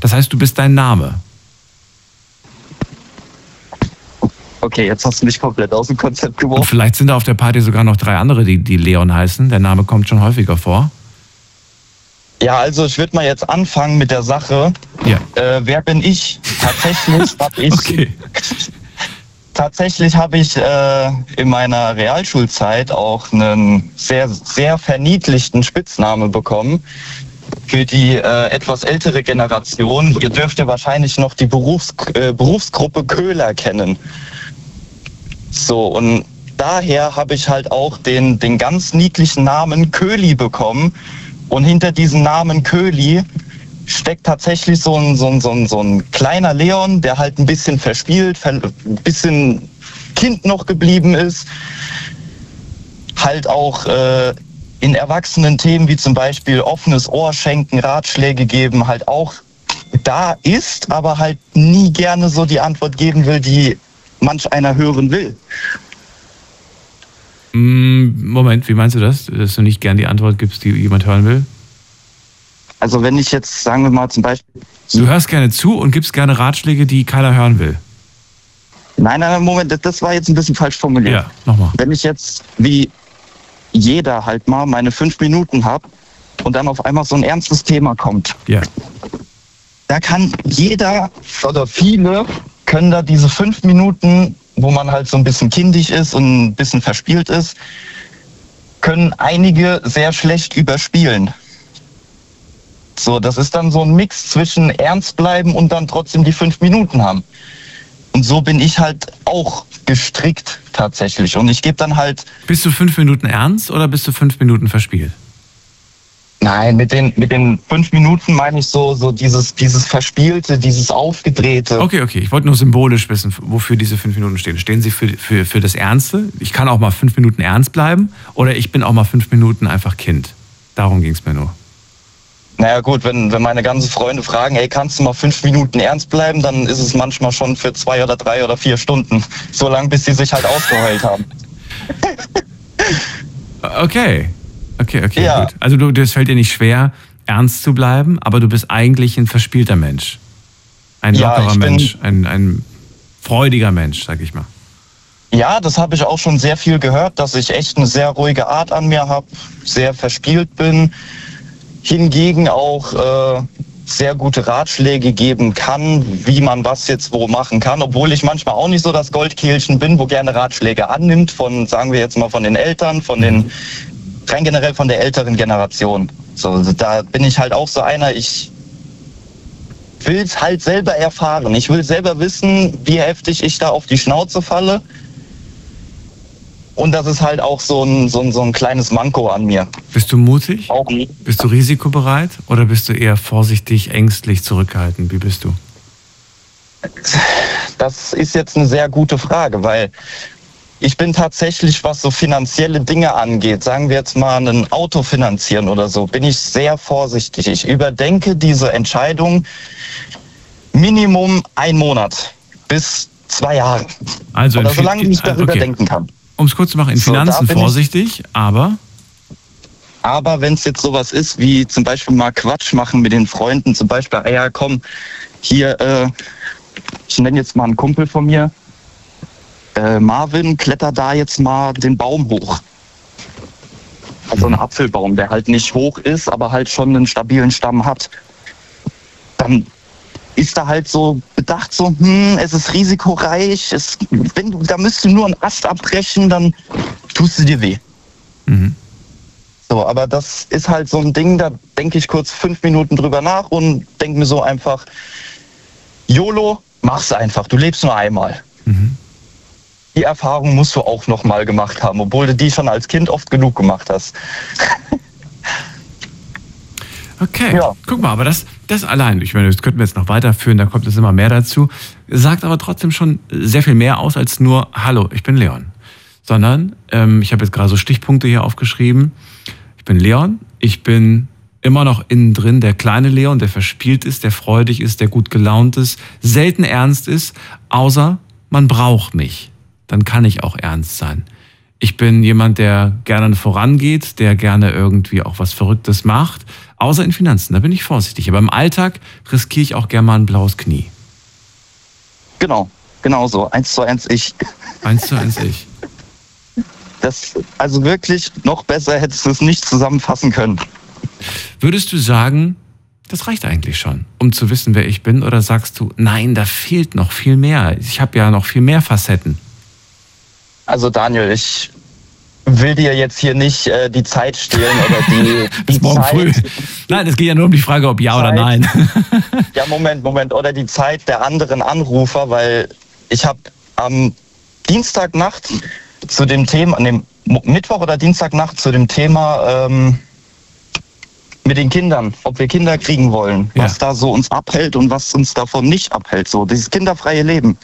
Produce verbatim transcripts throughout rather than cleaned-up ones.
Das heißt, du bist dein Name. Okay, jetzt hast du mich komplett aus dem Konzept geworfen. Und vielleicht sind da auf der Party sogar noch drei andere, die, die Leon heißen. Der Name kommt schon häufiger vor. Ja, also ich würde mal jetzt anfangen mit der Sache. Ja. Äh, wer bin ich? Tatsächlich habe ich... Okay. Tatsächlich habe ich äh, in meiner Realschulzeit auch einen sehr, sehr verniedlichten Spitznamen bekommen. Für die äh, etwas ältere Generation, ihr dürft ja wahrscheinlich noch die Berufs äh, Berufsgruppe Köhler kennen. So, und daher habe ich halt auch den, den ganz niedlichen Namen Köhli bekommen. Und hinter diesem Namen Köhli steckt tatsächlich so ein, so, ein, so, ein, so ein kleiner Leon, der halt ein bisschen verspielt, ein bisschen Kind noch geblieben ist. Halt auch äh, in erwachsenen Themen wie zum Beispiel offenes Ohr schenken, Ratschläge geben, halt auch da ist, aber halt nie gerne so die Antwort geben will, die manch einer hören will. Moment, wie meinst du das? Dass du nicht gern die Antwort gibst, die jemand hören will? Also wenn ich jetzt, sagen wir mal zum Beispiel... Du hörst gerne zu und gibst gerne Ratschläge, die keiner hören will. Nein, nein, Moment, das war jetzt ein bisschen falsch formuliert. Ja, nochmal. Wenn ich jetzt, wie jeder halt mal, meine fünf Minuten habe und dann auf einmal so ein ernstes Thema kommt. Ja. Da kann jeder oder viele können da diese fünf Minuten, wo man halt so ein bisschen kindisch ist und ein bisschen verspielt ist, können einige sehr schlecht überspielen. So, das ist dann so ein Mix zwischen ernst bleiben und dann trotzdem die fünf Minuten haben. Und so bin ich halt auch gestrickt tatsächlich. Und ich gebe dann halt... Bist du fünf Minuten ernst oder bist du fünf Minuten verspielt? Nein, mit den, mit den fünf Minuten meine ich so, so dieses, dieses Verspielte, dieses Aufgedrehte. Okay, okay. Ich wollte nur symbolisch wissen, wofür diese fünf Minuten stehen. Stehen sie für, für, für das Ernste? Ich kann auch mal fünf Minuten ernst bleiben oder ich bin auch mal fünf Minuten einfach Kind. Darum ging es mir nur. Naja gut, wenn, wenn meine ganzen Freunde fragen, ey, kannst du mal fünf Minuten ernst bleiben, dann ist es manchmal schon für zwei oder drei oder vier Stunden. So lange, bis sie sich halt ausgeheult haben. Okay. Okay, okay, ja. Gut. Also du, das fällt dir nicht schwer, ernst zu bleiben, aber du bist eigentlich ein verspielter Mensch. Ein lockerer ja, Mensch, ein, ein freudiger Mensch, sag ich mal. Ja, das habe ich auch schon sehr viel gehört, dass ich echt eine sehr ruhige Art an mir habe, sehr verspielt bin, hingegen auch äh, sehr gute Ratschläge geben kann, wie man was jetzt wo machen kann, obwohl ich manchmal auch nicht so das Goldkehlchen bin, wo gerne Ratschläge annimmt von, sagen wir jetzt mal, von den Eltern, von den rein generell von der älteren Generation. So, da bin ich halt auch so einer, ich will es halt selber erfahren. Ich will selber wissen, wie heftig ich da auf die Schnauze falle. Und das ist halt auch so ein, so ein, so ein kleines Manko an mir. Bist du mutig? Auch nie. Bist du risikobereit oder bist du eher vorsichtig, ängstlich, zurückhaltend? Wie bist du? Das ist jetzt eine sehr gute Frage, weil ich bin tatsächlich, was so finanzielle Dinge angeht, sagen wir jetzt mal ein Auto finanzieren oder so, bin ich sehr vorsichtig. Ich überdenke diese Entscheidung Minimum ein Monat bis zwei Jahre. Also oder solange ich nicht darüber okay. denken kann. Um es kurz zu machen, in Finanzen so, vorsichtig, ich, aber... Aber wenn es jetzt sowas ist, wie zum Beispiel mal Quatsch machen mit den Freunden, zum Beispiel, ah ja komm, hier, äh, ich nenne jetzt mal einen Kumpel von mir, Äh, Marvin, kletter da jetzt mal den Baum hoch. Also ein Apfelbaum, der halt nicht hoch ist, aber halt schon einen stabilen Stamm hat. Dann ist da halt so bedacht, so, hm, es ist risikoreich, es, wenn du, da müsst du nur einen Ast abbrechen, dann tust du dir weh. Mhm. So, aber das ist halt so ein Ding, da denke ich kurz fünf Minuten drüber nach und denke mir so einfach, YOLO, mach's einfach, du lebst nur einmal. Mhm. Die Erfahrung musst du auch noch mal gemacht haben, obwohl du die schon als Kind oft genug gemacht hast. Okay, ja. Guck mal, aber das, das allein, ich meine, das könnten wir jetzt noch weiterführen, da kommt es immer mehr dazu, sagt aber trotzdem schon sehr viel mehr aus als nur, hallo, ich bin Leon. Sondern, ähm, ich habe jetzt gerade so Stichpunkte hier aufgeschrieben, ich bin Leon, ich bin immer noch innen drin der kleine Leon, der verspielt ist, der freudig ist, der gut gelaunt ist, selten ernst ist, außer man braucht mich. Dann kann ich auch ernst sein. Ich bin jemand, der gerne vorangeht, der gerne irgendwie auch was Verrücktes macht, Außer in Finanzen, da bin ich vorsichtig. Aber im Alltag riskiere ich auch gerne mal ein blaues Knie. Genau, genau so. Eins zu eins ich. Eins zu eins ich. Das, also wirklich, noch besser hättest du es nicht zusammenfassen können. Würdest du sagen, das reicht eigentlich schon, um zu wissen, wer ich bin? Oder sagst du, nein, da fehlt noch viel mehr. Ich habe ja noch viel mehr Facetten. Also Daniel, ich will dir jetzt hier nicht äh, die Zeit stehlen oder die, die Bis morgen Zeit, früh. Nein, es geht ja nur um die Frage, ob ja Zeit, oder nein. Ja, Moment, Moment. Oder die Zeit der anderen Anrufer, weil ich habe am Dienstagnacht zu dem Thema, an dem Mittwoch oder Dienstagnacht zu dem Thema ähm, mit den Kindern, ob wir Kinder kriegen wollen, ja. was da so uns abhält und was uns davon nicht abhält, so dieses kinderfreie Leben.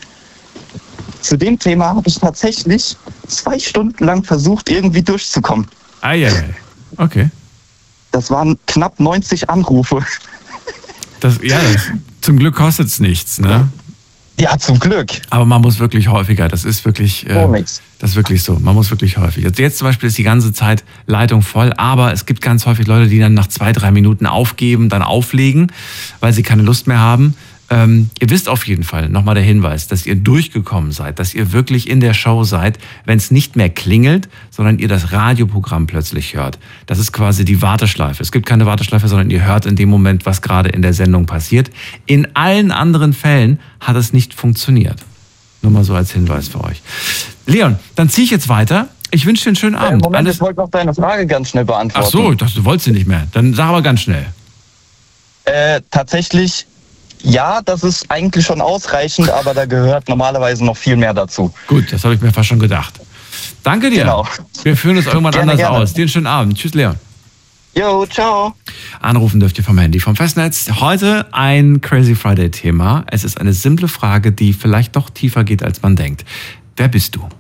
Zu dem Thema habe ich tatsächlich zwei Stunden lang versucht, irgendwie durchzukommen. Eieiei. Okay. Das waren knapp neunzig Anrufe. Das, ja, das, zum Glück kostet es nichts, ne? Ja, zum Glück. Aber man muss wirklich häufiger, das ist wirklich, äh, Oh, nix. das ist wirklich so. Man muss wirklich häufig. Jetzt, jetzt zum Beispiel ist die ganze Zeit Leitung voll, aber es gibt ganz häufig Leute, die dann nach zwei, drei Minuten aufgeben, dann auflegen, weil sie keine Lust mehr haben. Ähm, ihr wisst auf jeden Fall, nochmal der Hinweis, dass ihr durchgekommen seid, dass ihr wirklich in der Show seid, wenn es nicht mehr klingelt, sondern ihr das Radioprogramm plötzlich hört. Das ist quasi die Warteschleife. Es gibt keine Warteschleife, sondern ihr hört in dem Moment, was gerade in der Sendung passiert. In allen anderen Fällen hat es nicht funktioniert. Nur mal so als Hinweis für euch. Leon, dann ziehe ich jetzt weiter. Ich wünsche dir einen schönen Abend. Äh, Moment, Alles... ich wollte noch deine Frage ganz schnell beantworten. Ach so, ich dachte, du wolltest sie nicht mehr. Dann sag aber ganz schnell. Äh, tatsächlich, ja, das ist eigentlich schon ausreichend, aber da gehört normalerweise noch viel mehr dazu. Gut, das habe ich mir fast schon gedacht. Danke dir. Genau. Wir führen es irgendwann Gerne, anders gerne. aus. Dir einen schönen Abend. Tschüss, Leon. Jo, ciao. Anrufen dürft ihr vom Handy, vom Festnetz. Heute ein Crazy Friday-Thema. Es ist eine simple Frage, die vielleicht doch tiefer geht, als man denkt. Wer bist du?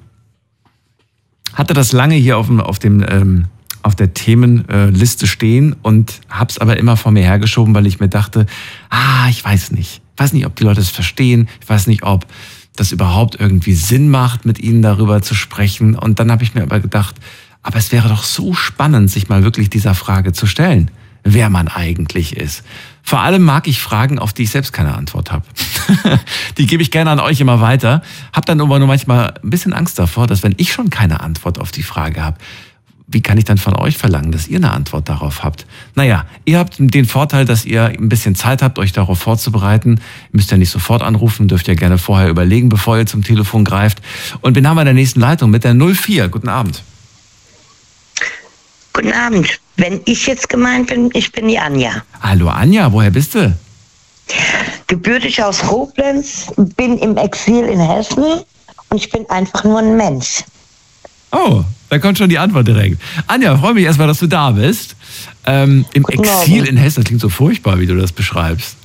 Hatte das lange hier auf dem, auf dem ähm, auf der Themenliste stehen und hab's aber immer vor mir hergeschoben, weil ich mir dachte, ah, ich weiß nicht. Ich weiß nicht, ob die Leute es verstehen. Ich weiß nicht, ob das überhaupt irgendwie Sinn macht, mit ihnen darüber zu sprechen. Und dann habe ich mir aber gedacht, aber es wäre doch so spannend, sich mal wirklich dieser Frage zu stellen, wer man eigentlich ist. Vor allem mag ich Fragen, auf die ich selbst keine Antwort habe. Die gebe ich gerne an euch immer weiter. Hab dann aber nur manchmal ein bisschen Angst davor, dass wenn ich schon keine Antwort auf die Frage habe, wie kann ich dann von euch verlangen, dass ihr eine Antwort darauf habt? Naja, ihr habt den Vorteil, dass ihr ein bisschen Zeit habt, euch darauf vorzubereiten. Ihr müsst ja nicht sofort anrufen, dürft ja gerne vorher überlegen, bevor ihr zum Telefon greift. Und wen haben wir in der nächsten Leitung mit der null vier? Guten Abend. Guten Abend. Wenn ich jetzt gemeint bin, ich bin die Anja. Hallo Anja, woher bist du? Gebürtig aus Koblenz, bin im Exil in Hessen und ich bin einfach nur ein Mensch. Oh, da kommt schon die Antwort direkt. Anja, freue mich erstmal, dass du da bist. Ähm, Im Guten Exil Morgen. in Hessen, das klingt so furchtbar, wie du das beschreibst.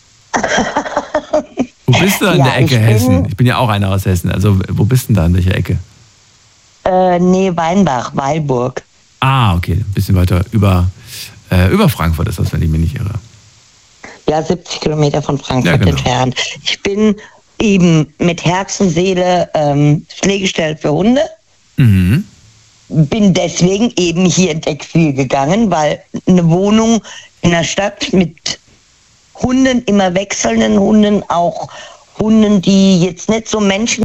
Wo bist du an Ja, der Ecke ich bin- Hessen? Ich bin ja auch einer aus Hessen. Also wo bist du denn da, an welcher Ecke? Äh, nee, Weinbach, Weilburg. Ah, okay, ein bisschen weiter über, äh, über Frankfurt ist das, wenn ich mich nicht irre. Ja, siebzig Kilometer von Frankfurt Ja, genau. entfernt. Ich bin eben mit Herz und Seele ähm, Pflegestelle für Hunde. Mhm. Bin deswegen eben hier ins Exil gegangen, weil eine Wohnung in der Stadt mit Hunden, immer wechselnden Hunden, auch Hunden, die jetzt nicht so Menschen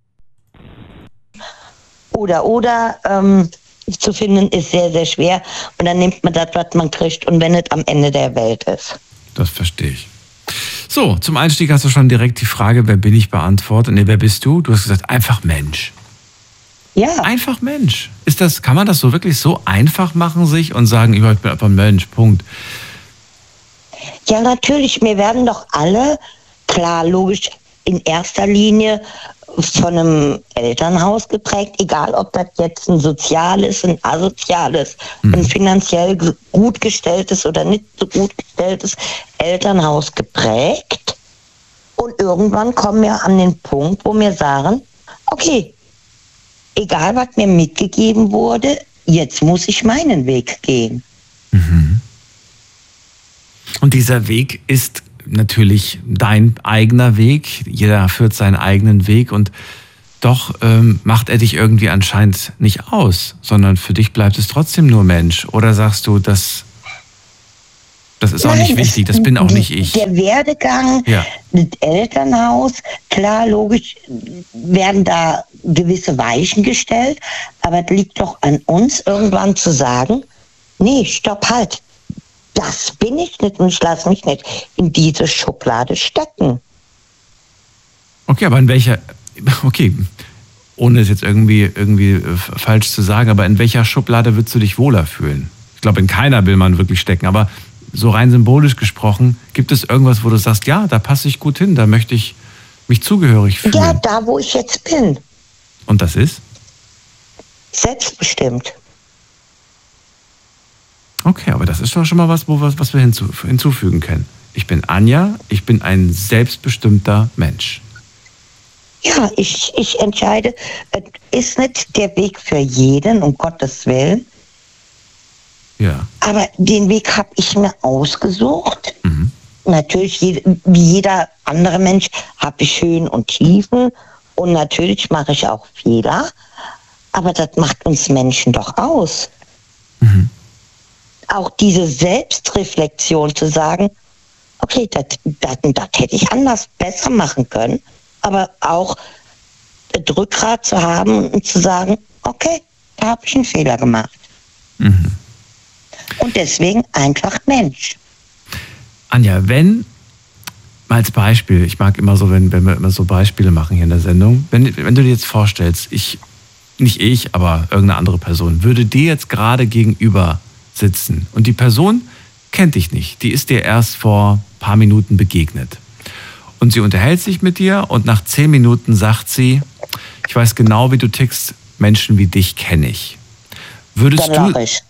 oder oder ähm, zu finden, ist sehr, sehr schwer. Und dann nimmt man das, was man kriegt und wenn es am Ende der Welt ist. Das verstehe ich. So, zum Einstieg hast du schon direkt die Frage, wer bin ich, beantwortet. Nee, wer bist du? Du hast gesagt, einfach Mensch. Ja, Einfach Mensch. Ist das, kann man das so wirklich so einfach machen sich und sagen, ich bin einfach ein Mensch, Punkt. ja, natürlich. Wir werden doch alle, klar, logisch, in erster Linie von einem Elternhaus geprägt, egal ob das jetzt ein soziales, ein asoziales, ein finanziell g- gut gestelltes oder nicht so gut gestelltes Elternhaus geprägt. Und irgendwann kommen wir an den Punkt, wo wir sagen, okay, egal was mir mitgegeben wurde, jetzt muss ich meinen Weg gehen. Und dieser Weg ist natürlich dein eigener Weg. Jeder führt seinen eigenen Weg und doch ähm, macht er dich irgendwie anscheinend nicht aus, sondern für dich bleibt es trotzdem nur Mensch. Oder sagst du, das Das ist auch Nein, nicht wichtig, das bin auch nicht ich. Der Werdegang, Ja. das Elternhaus, klar, logisch werden da gewisse Weichen gestellt, aber es liegt doch an uns, irgendwann zu sagen, nee, stopp, halt, das bin ich nicht und ich lasse mich nicht in diese Schublade stecken. Okay, aber in welcher, okay, ohne es jetzt irgendwie, irgendwie äh, falsch zu sagen, aber in welcher Schublade würdest du dich wohler fühlen? Ich glaube, in keiner will man wirklich stecken, aber so rein symbolisch gesprochen, gibt es irgendwas, wo du sagst, ja, da passe ich gut hin, da möchte ich mich zugehörig fühlen? Ja, da, wo ich jetzt bin. Und das ist? Selbstbestimmt. Okay, aber das ist doch schon mal was, wo, was, was wir hinzu, hinzufügen können. Ich bin Anja, ich bin ein selbstbestimmter Mensch. Ja, ich, ich entscheide, es ist nicht der Weg für jeden, um Gottes Willen. Ja. Aber den Weg habe ich mir ausgesucht. Mhm. Natürlich, wie jeder andere Mensch, habe ich Höhen und Tiefen. Und natürlich mache ich auch Fehler. Aber das macht uns Menschen doch aus. Mhm. Auch diese Selbstreflexion zu sagen, okay, das, das, das hätte ich anders besser machen können. Aber auch das Rückgrat zu haben und zu sagen, okay, da habe ich einen Fehler gemacht. Mhm. Und deswegen einfach Mensch. Anja, wenn, mal als Beispiel, ich mag immer so, wenn, wenn wir immer so Beispiele machen hier in der Sendung, wenn, wenn du dir jetzt vorstellst, ich, nicht ich, aber irgendeine andere Person, würde dir jetzt gerade gegenüber sitzen und die Person kennt dich nicht, die ist dir erst vor ein paar Minuten begegnet. Und sie unterhält sich mit dir und nach zehn Minuten sagt sie, ich weiß genau, wie du tickst, Menschen wie dich kenne ich. Würdest Dann du... lach ich.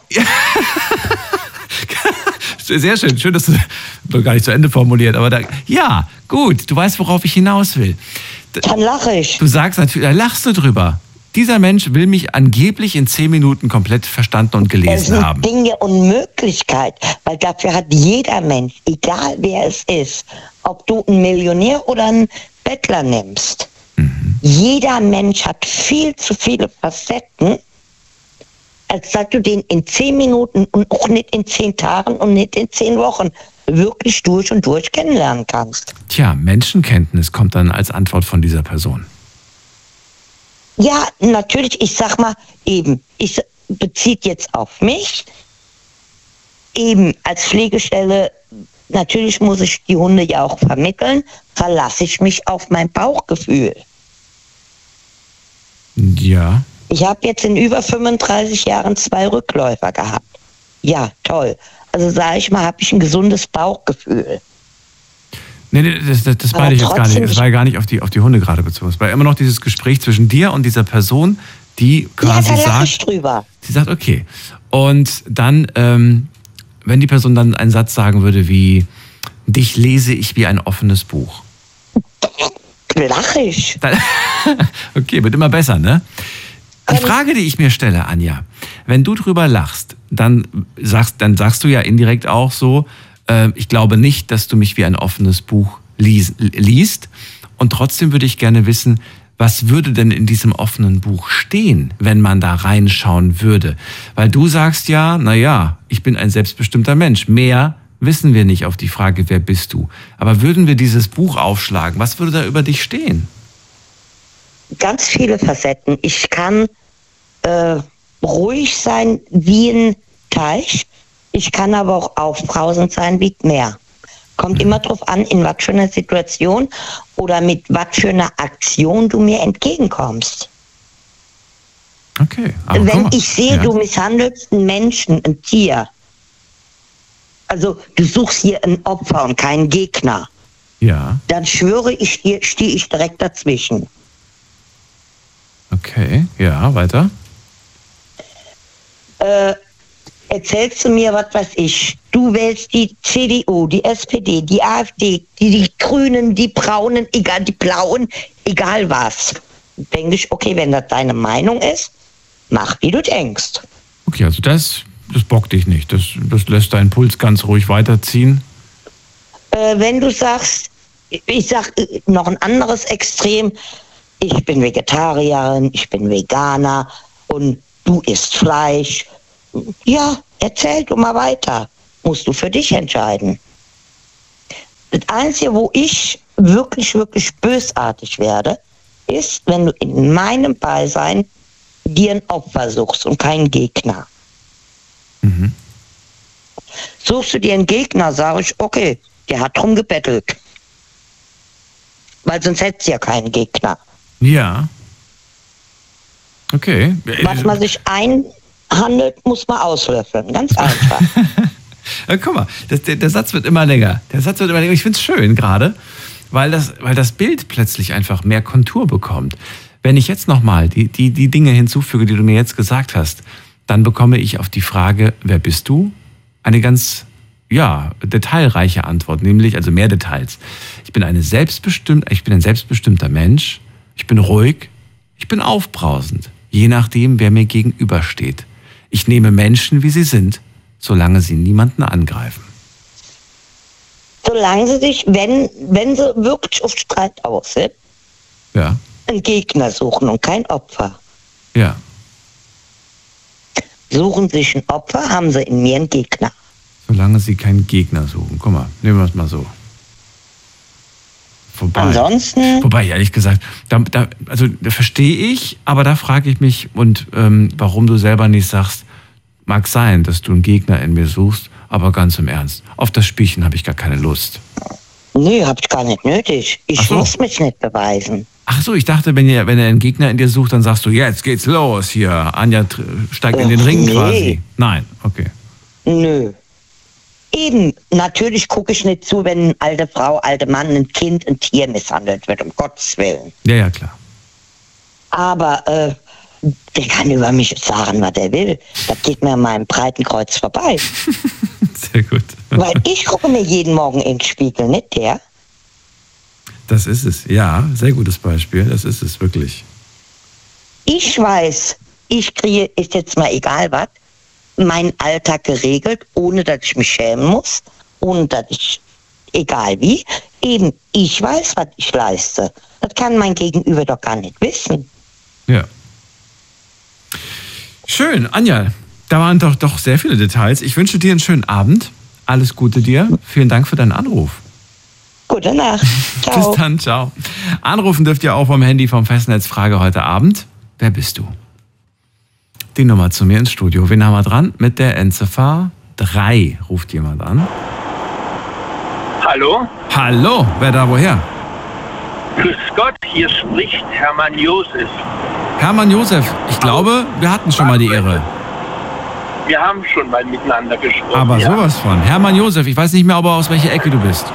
Sehr schön, schön, dass du noch gar nicht zu Ende formuliert, aber da, ja, gut, du weißt, worauf ich hinaus will. Dann lache ich. Du sagst natürlich, da lachst du drüber. Dieser Mensch will mich angeblich in zehn Minuten komplett verstanden und Es gelesen sind haben. Dinge und Möglichkeit, weil dafür hat jeder Mensch, egal wer es ist, ob du einen Millionär oder einen Bettler nimmst, mhm. jeder Mensch hat viel zu viele Facetten, als dass du den in zehn Minuten und auch nicht in zehn Tagen und nicht in zehn Wochen wirklich durch und durch kennenlernen kannst. Tja, Menschenkenntnis kommt dann als Antwort von dieser Person. Ja, natürlich, ich sag mal eben, ich beziehe jetzt auf mich, eben als Pflegestelle, natürlich muss ich die Hunde ja auch vermitteln, verlasse ich mich auf mein Bauchgefühl. Ja. Ich habe jetzt in über fünfunddreißig Jahren zwei Rückläufer gehabt. Ja, toll. Also sage ich mal, habe ich ein gesundes Bauchgefühl. Nee, nee, das, das, das meine ich jetzt gar nicht. Das war ja gar nicht auf die, auf die Hunde gerade bezogen. Es war immer noch dieses Gespräch zwischen dir und dieser Person, die quasi ja, da lache ich sagt, drüber. sie sagt, okay. Und dann, ähm, wenn die Person dann einen Satz sagen würde wie, dich lese ich wie ein offenes Buch. Lache ich. Dann, okay, wird immer besser, ne? Die Frage, die ich mir stelle, Anja, wenn du drüber lachst, dann sagst, dann sagst du ja indirekt auch so, äh, ich glaube nicht, dass du mich wie ein offenes Buch lies, liest. Und trotzdem würde ich gerne wissen, was würde denn in diesem offenen Buch stehen, wenn man da reinschauen würde? Weil du sagst ja, naja, ich bin ein selbstbestimmter Mensch. Mehr wissen wir nicht auf die Frage, wer bist du? Aber würden wir dieses Buch aufschlagen, was würde da über dich stehen? Ganz viele Facetten. Ich kann äh, ruhig sein wie ein Teich. Ich kann aber auch aufbrausend sein wie ein Meer. Kommt immer drauf an, in was für einer Situation oder mit was für einer Aktion du mir entgegenkommst. Okay. Aber Wenn mal, ich sehe, ja. du misshandelst einen Menschen, ein Tier, also du suchst hier ein Opfer und keinen Gegner, Ja. dann schwöre ich dir, stehe ich direkt dazwischen. Okay, ja, weiter. Äh, erzählst du mir, was weiß ich, du wählst die C D U, die S P D, die AfD, die, die Grünen, die Braunen, egal, die Blauen, egal was. Denke ich, okay, wenn das deine Meinung ist, mach, wie du denkst. Okay, also das, das bockt dich nicht. Das, das lässt deinen Puls ganz ruhig weiterziehen. Äh, wenn du sagst, ich sag äh, noch ein anderes Extrem, ich bin Vegetarierin, ich bin Veganer und du isst Fleisch. Ja, erzähl du mal weiter. musst du für dich entscheiden. Das Einzige, wo ich wirklich, wirklich bösartig werde, ist, wenn du in meinem Beisein dir ein Opfer suchst und keinen Gegner. Mhm. Suchst du dir einen Gegner, sage ich, okay, der hat drum gebettelt. Weil sonst hättest du ja keinen Gegner. Ja. Okay. Was man sich einhandelt, muss man auslöffeln. Ganz einfach. Ja, guck mal, das, der, der Satz wird immer länger. Der Satz wird immer länger. Ich finde es schön gerade, weil das, weil das Bild plötzlich einfach mehr Kontur bekommt. Wenn ich jetzt nochmal die, die, die Dinge hinzufüge, die du mir jetzt gesagt hast, dann bekomme ich auf die Frage, wer bist du? Eine ganz, ja, detailreiche Antwort, nämlich, also mehr Details. Ich bin eine selbstbestimmt, ich bin ein selbstbestimmter Mensch, ich bin ruhig, ich bin aufbrausend, je nachdem, wer mir gegenübersteht. Ich nehme Menschen, wie sie sind, solange sie niemanden angreifen. Solange sie sich, wenn, wenn sie wirklich auf Streit aus sind, Ja, einen Gegner suchen und kein Opfer. ja. Suchen sich ein Opfer, haben sie in mir einen Gegner. Solange sie keinen Gegner suchen. Guck mal, nehmen wir es mal so. Vorbei. Ansonsten, Wobei, ehrlich gesagt, da, da, also da verstehe ich, aber da frage ich mich, und ähm, warum du selber nicht sagst, mag sein, dass du einen Gegner in mir suchst, aber ganz im Ernst, auf das Spielchen habe ich gar keine Lust. nö, hab ich gar nicht nötig. Ich Ach so. muss mich nicht beweisen. Ach so, ich dachte, wenn, ihr, wenn er einen Gegner in dir sucht, dann sagst du, jetzt geht's los hier, Anja tr- steigt in den Ach, Ring nee. quasi. Nein, okay. Nö. Eben, natürlich gucke ich nicht zu, wenn eine alte Frau, alte Mann, ein Kind, ein Tier misshandelt wird, um Gottes Willen. Ja, ja, klar. Aber äh, der kann über mich sagen, was er will. Das geht mir an meinem Breitenkreuz vorbei. Sehr gut. Weil ich gucke mir jeden Morgen in den Spiegel, nicht der. Das ist es, ja, sehr gutes Beispiel, das ist es wirklich. Ich weiß, ich kriege, ist jetzt mal egal was, meinen Alltag geregelt, ohne dass ich mich schämen muss, ohne dass ich, egal wie, eben ich weiß, was ich leiste. Das kann mein Gegenüber doch gar nicht wissen. Ja. Schön, Anja, da waren doch, doch sehr viele Details. Ich wünsche dir einen schönen Abend, alles Gute dir, vielen Dank für deinen Anruf. Gute Nacht. Ciao. Bis dann, ciao. Anrufen dürft ihr auch vom Handy vom Festnetz. Frage heute Abend, wer bist du? Die Nummer zu mir ins Studio. Wen haben wir dran? Mit der Endziffer drei ruft jemand an. Hallo, Hallo, wer da woher? grüß Gott, hier spricht Hermann Josef. Hermann Josef, ich glaube, wir hatten schon mal die Ehre. Wir haben schon mal miteinander gesprochen. Aber ja. sowas von. Hermann Josef, ich weiß nicht mehr, aber aus welcher Ecke du bist.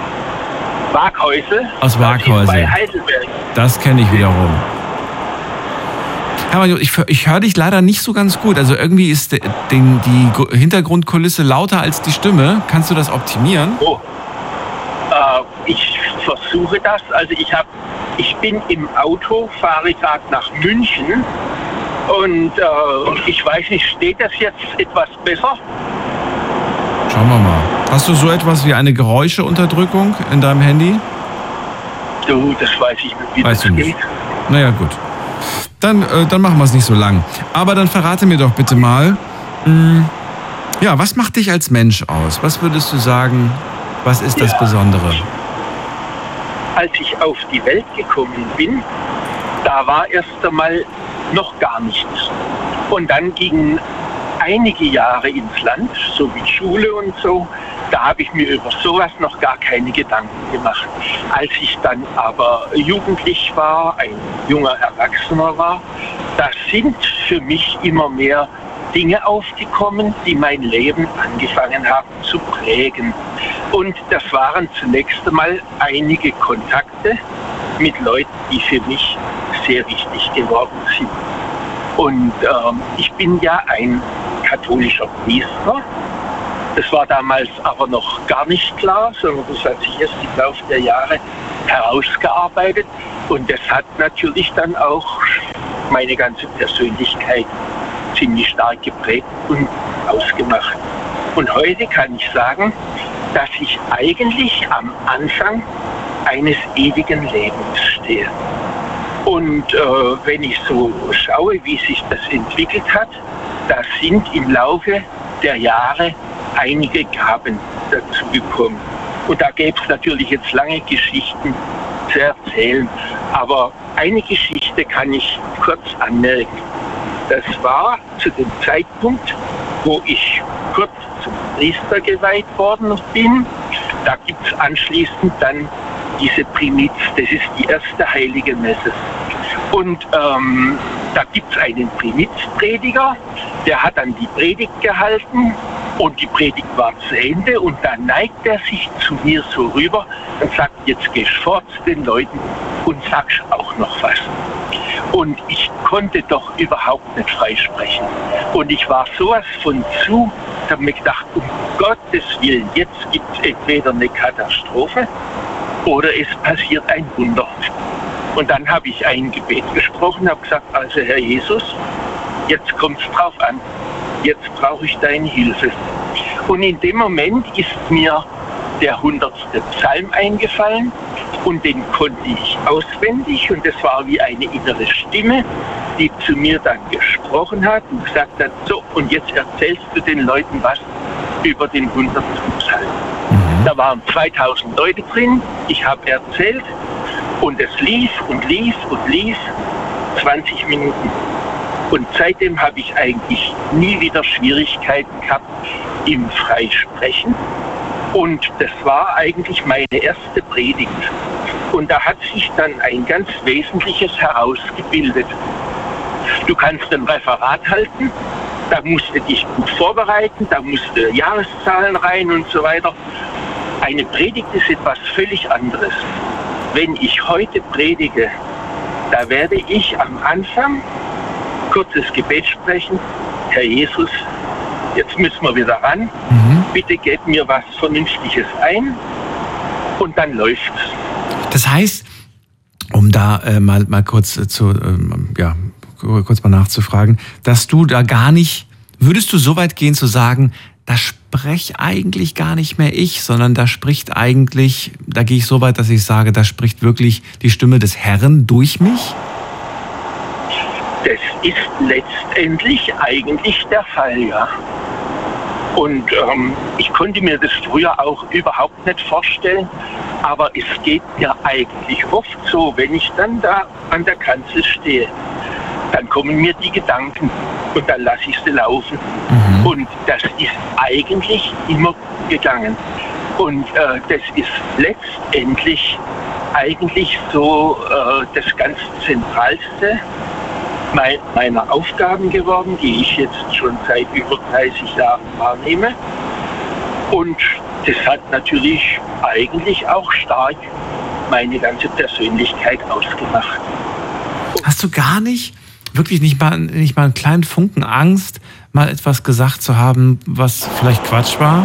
Waghäusel. Aus Waghäusel. Das ist bei Heidelberg. Das kenne ich wiederum. Hermann Josef, ich, ich höre dich leider nicht so ganz gut. Also irgendwie ist de, den, die Gru- Hintergrundkulisse lauter als die Stimme. Kannst du das optimieren? Oh. Äh, ich versuche das. Also ich habe, ich bin im Auto, fahre gerade nach München und äh, ich weiß nicht, steht das jetzt etwas besser? Schauen wir mal. Hast du so etwas wie eine Geräuscheunterdrückung in deinem Handy? Du, das weiß ich nicht, wie Weißt das du nicht. geht. Naja, gut. Dann, äh, dann machen wir es nicht so lang. Aber dann verrate mir doch bitte mal, mh, ja, was macht dich als Mensch aus? Was würdest du sagen, was ist das Ja. Besondere? Als ich auf die Welt gekommen bin, da war erst einmal noch gar nichts. Und dann gingen einige Jahre ins Land, so wie Schule und so. Da habe ich mir über sowas noch gar keine Gedanken gemacht. Als ich dann aber jugendlich war, ein junger Erwachsener war, da sind für mich immer mehr Dinge aufgekommen, die mein Leben angefangen haben zu prägen. Und das waren zunächst einmal einige Kontakte mit Leuten, die für mich sehr wichtig geworden sind. Und ähm, ich bin ja ein katholischer Priester. Das war damals aber noch gar nicht klar, sondern das hat sich erst im Laufe der Jahre herausgearbeitet. Und das hat natürlich dann auch meine ganze Persönlichkeit ziemlich stark geprägt und ausgemacht. Und heute kann ich sagen, dass ich eigentlich am Anfang eines ewigen Lebens stehe. Und äh, wenn ich so schaue, wie sich das entwickelt hat, da sind im Laufe der Jahre einige Gaben dazu gekommen. Und da gäbe es natürlich jetzt lange Geschichten zu erzählen. Aber eine Geschichte kann ich kurz anmerken. Das war zu dem Zeitpunkt, wo ich kurz zum Priester geweiht worden bin. Da gibt es anschließend dann diese Primiz, das ist die erste heilige Messe. Und ähm, da gibt es einen Primizprediger, der hat dann die Predigt gehalten und die Predigt war zu Ende und dann neigt er sich zu mir so rüber und sagt, jetzt gehst du vor zu den Leuten und sagst auch noch was. Und ich konnte doch überhaupt nicht freisprechen. Und ich war sowas von zu, ich habe mir gedacht, um Gottes Willen, jetzt gibt es entweder eine Katastrophe oder es passiert ein Wunder. Und dann habe ich ein Gebet gesprochen, habe gesagt, also Herr Jesus, jetzt kommt es drauf an, jetzt brauche ich deine Hilfe. Und in dem Moment ist mir der hundertste Psalm eingefallen und den konnte ich auswendig und das war wie eine innere Stimme, die zu mir dann gesprochen hat und gesagt hat, so und jetzt erzählst du den Leuten was über den hundertsten Psalm. Mhm. Da waren zweitausend Leute drin, ich habe erzählt und es lief und lief und lief, zwanzig Minuten. Und seitdem habe ich eigentlich nie wieder Schwierigkeiten gehabt im Freisprechen. Und das war eigentlich meine erste Predigt. Und da hat sich dann ein ganz Wesentliches herausgebildet. Du kannst ein Referat halten, da musst du dich gut vorbereiten, da musst du Jahreszahlen rein und so weiter. Eine Predigt ist etwas völlig anderes. Wenn ich heute predige, da werde ich am Anfang kurzes Gebet sprechen. Herr Jesus, jetzt müssen wir wieder ran. Mhm. Bitte gebt mir was Vernünftiges ein. Und dann läuft's. Das heißt, um da äh, mal, mal kurz äh, zu, ähm, ja, kurz mal nachzufragen, dass du da gar nicht, würdest du so weit gehen zu sagen, da spreche eigentlich gar nicht mehr ich, sondern da spricht eigentlich, da gehe ich so weit, dass ich sage, da spricht wirklich die Stimme des Herrn durch mich? Das ist letztendlich eigentlich der Fall, ja. Und ähm, ich konnte mir das früher auch überhaupt nicht vorstellen, aber es geht mir eigentlich oft so, wenn ich dann da an der Kanzel stehe, dann kommen mir die Gedanken und dann lasse ich sie laufen. Mhm. Und das ist eigentlich immer gegangen. Und äh, das ist letztendlich eigentlich so äh, das ganz Zentralste meiner Aufgaben geworden, die ich jetzt schon seit über dreißig Jahren wahrnehme. Und das hat natürlich eigentlich auch stark meine ganze Persönlichkeit ausgemacht. Hast du gar nicht, wirklich nicht mal, nicht mal einen kleinen Funken Angst, mal etwas gesagt zu haben, was vielleicht Quatsch war?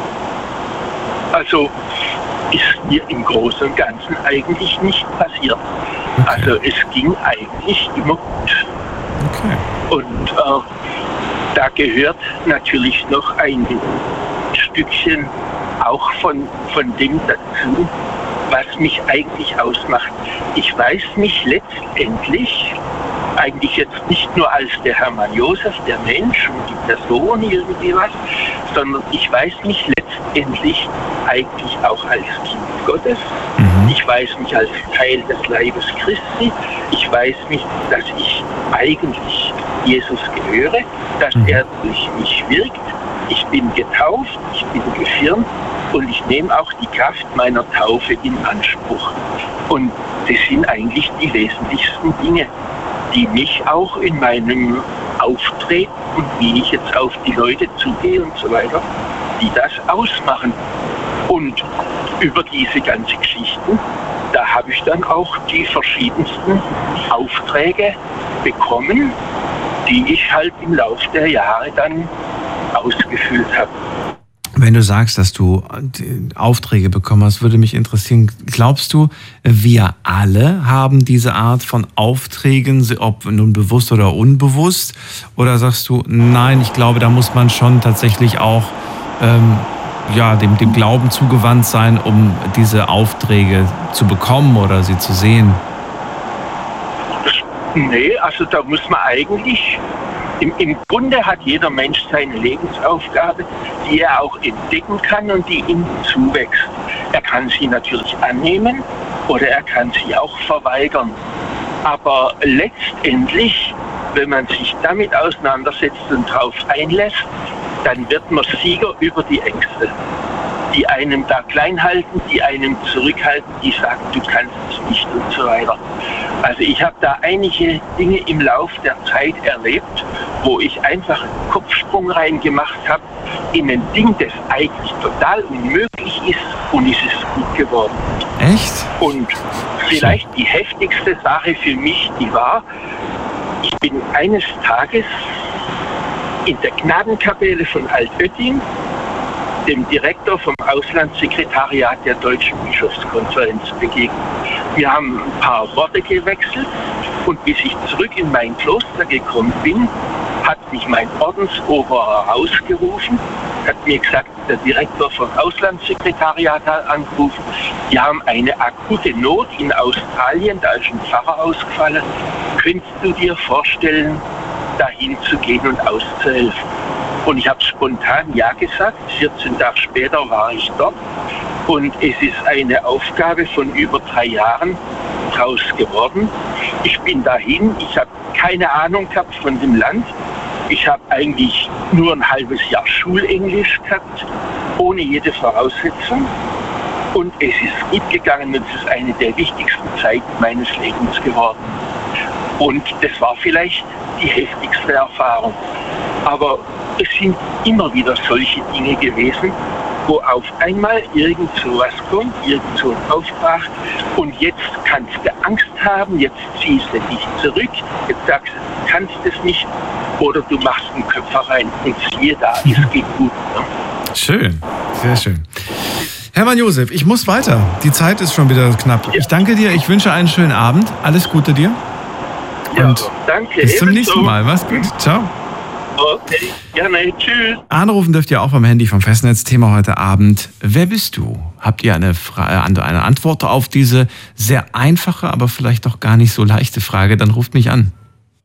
Also ist mir im Großen und Ganzen eigentlich nicht passiert. Okay. Also es ging eigentlich immer gut. Okay. Und äh, da gehört natürlich noch ein Stückchen auch von, von dem dazu, was mich eigentlich ausmacht. Ich weiß mich letztendlich eigentlich jetzt nicht nur als der Hermann Josef, der Mensch und die Person irgendwie was, sondern ich weiß mich letztendlich eigentlich auch als Kind Gottes. Mhm. Ich weiß mich als Teil des Leibes Christi. Ich weiß mich, dass ich eigentlich Jesus gehöre, dass mhm. er durch mich wirkt. Ich bin getauft, ich bin gefirmt und ich nehme auch die Kraft meiner Taufe in Anspruch. Und das sind eigentlich die wesentlichsten Dinge, die mich auch in meinem Auftreten und wie ich jetzt auf die Leute zugehe und so weiter, die das ausmachen. Und über diese ganzen Geschichten, da habe ich dann auch die verschiedensten Aufträge bekommen, die ich halt im Laufe der Jahre dann ausgefüllt habe. Wenn du sagst, dass du Aufträge bekommen hast, würde mich interessieren, glaubst du, wir alle haben diese Art von Aufträgen, ob nun bewusst oder unbewusst? Oder sagst du, nein, ich glaube, da muss man schon tatsächlich auch ähm, ja, dem, dem Glauben zugewandt sein, um diese Aufträge zu bekommen oder sie zu sehen? Nee, also da muss man eigentlich Im, Im Grunde hat jeder Mensch seine Lebensaufgabe, die er auch entdecken kann und die ihm zuwächst. Er kann sie natürlich annehmen oder er kann sie auch verweigern. Aber letztendlich, wenn man sich damit auseinandersetzt und darauf einlässt, dann wird man Sieger über die Ängste, die einem da klein halten, die einem zurückhalten, die sagen, du kannst es nicht und so weiter. Also ich habe da einige Dinge im Lauf der Zeit erlebt, wo ich einfach einen Kopfsprung reingemacht habe in ein Ding, das eigentlich total unmöglich ist, und es ist gut geworden. Echt? Und vielleicht die heftigste Sache für mich, die war, ich bin eines Tages in der Gnadenkapelle von Altötting dem Direktor vom Auslandssekretariat der Deutschen Bischofskonferenz begegnet. Wir haben ein paar Worte gewechselt und bis ich zurück in mein Kloster gekommen bin, hat mich mein Ordensoberer rausgerufen, hat mir gesagt, der Direktor vom Auslandssekretariat hat angerufen, die haben eine akute Not in Australien, da ist ein Pfarrer ausgefallen. Könntest du dir vorstellen, dahin zu gehen und auszuhelfen? Und ich habe spontan Ja gesagt. vierzehn Tage später war ich dort. Und es ist eine Aufgabe von über drei Jahren draus geworden. Ich bin dahin. Ich habe keine Ahnung gehabt von dem Land. Ich habe eigentlich nur ein halbes Jahr Schulenglisch gehabt, ohne jede Voraussetzung. Und es ist gut gegangen und es ist eine der wichtigsten Zeiten meines Lebens geworden. Und das war vielleicht die heftigste Erfahrung. Aber es sind immer wieder solche Dinge gewesen, wo auf einmal irgend so was kommt, irgend so ein Auftrag, und jetzt kannst du Angst haben, jetzt ziehst du dich zurück, jetzt sagst du, du kannst es nicht, oder du machst einen Köpfer rein und siehe da, es geht gut. Ne? Schön, sehr schön. Hermann Josef, ich muss weiter. Die Zeit ist schon wieder knapp. Ja. Ich danke dir, ich wünsche einen schönen Abend. Alles Gute dir. Und ja, danke. Bis zum nächsten Mal. Mach's gut. Ciao. Okay, gerne, tschüss. Anrufen dürft ihr auch vom Handy vom Festnetz. Thema heute Abend: Wer bist du? Habt ihr eine, Fra- eine Antwort auf diese sehr einfache, aber vielleicht doch gar nicht so leichte Frage? Dann ruft mich an.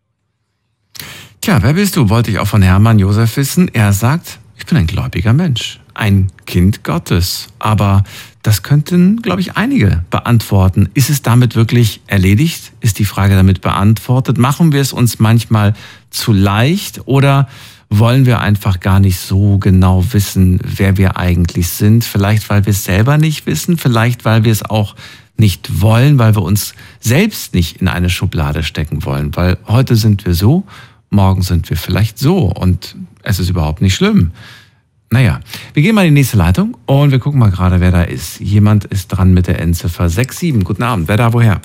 Tja, wer bist du? Wollte ich auch von Hermann Josef wissen. Er sagt, ich bin ein gläubiger Mensch, ein Kind Gottes. Aber das könnten, glaube ich, einige beantworten. Ist es damit wirklich erledigt? Ist die Frage damit beantwortet? Machen wir es uns manchmal zu leicht oder wollen wir einfach gar nicht so genau wissen, wer wir eigentlich sind? Vielleicht, weil wir es selber nicht wissen, vielleicht, weil wir es auch nicht wollen, weil wir uns selbst nicht in eine Schublade stecken wollen. Weil heute sind wir so, morgen sind wir vielleicht so und es ist überhaupt nicht schlimm. Naja, wir gehen mal in die nächste Leitung und wir gucken mal gerade, wer da ist. Jemand ist dran mit der Endziffer sechs sieben. Guten Abend, wer da woher?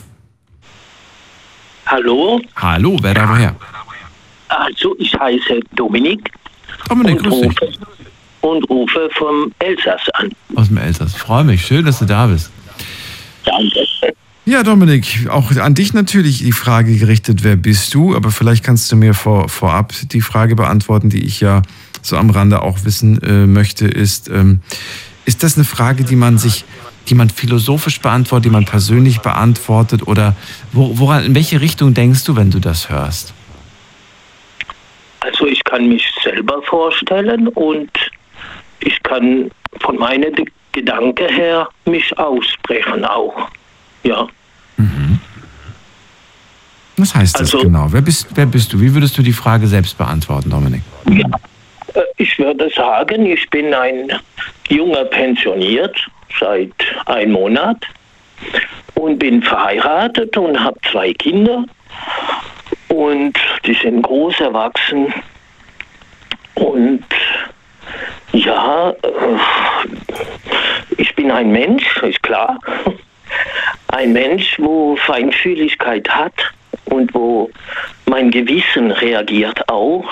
Hallo? Hallo, wer da woher? Also, ich heiße Dominik. Dominik, und grüß dich. rufe, und rufe vom Elsass an. Aus dem Elsass. Freue mich, schön, dass du da bist. Danke. Ja, Dominik, auch an dich natürlich die Frage gerichtet, wer bist du? Aber vielleicht kannst du mir vor, vorab die Frage beantworten, die ich ja so am Rande auch wissen äh, möchte, ist, ähm, ist das eine Frage, die man sich, die man philosophisch beantwortet, die man persönlich beantwortet, oder wo, woran, in welche Richtung denkst du, wenn du das hörst? Also ich kann mich selber vorstellen und ich kann von meinen Gedanken her mich aussprechen auch. Ja. Mhm. Was heißt das also, genau? Wer bist, wer bist du? Wie würdest du die Frage selbst beantworten, Dominik? Ja. Ich würde sagen, ich bin ein junger pensioniert seit einem Monat und bin verheiratet und habe zwei Kinder und die sind groß erwachsen und ja, ich bin ein Mensch, ist klar, ein Mensch, wo Feinfühligkeit hat und wo mein Gewissen reagiert auch.